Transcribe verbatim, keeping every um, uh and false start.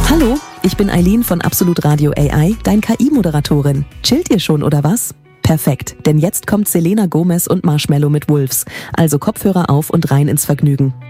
Hallo, ich bin Eileen von Absolut Radio A I, dein K I-Moderatorin. Chillt ihr schon oder was? Perfekt, denn jetzt kommt Selena Gomez und Marshmello mit Wolves. Also Kopfhörer auf und rein ins Vergnügen.